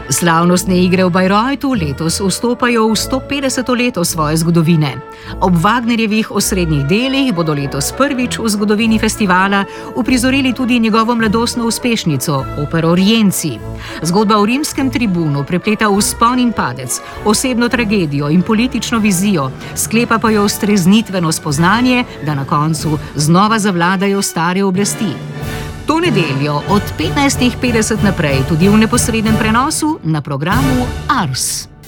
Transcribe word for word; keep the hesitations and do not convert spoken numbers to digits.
Slavnostne igre v Bayreuthu letos vstopajo v sto petdeseto leto svoje zgodovine. Ob Wagnerjevih osrednjih delih bodo letos prvič v zgodovini festivala uprizorili tudi njegovo mladostno uspešnico, opero Rienzi. Zgodba o rimskem tribunu prepleta vzpon in padec, osebno tragedijo in politično vizijo, sklepa pa jo streznitveno spoznanje, da na koncu znova zavladajo stare oblasti. To nedeljo od petnajstih petdeset naprej tudi v neposrednem prenosu na programu Ars.